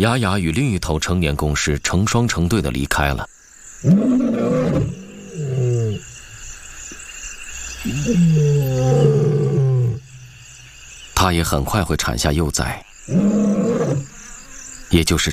雅雅与另一头成年公狮成双成对地离开了。它也很快会产下幼崽，也就是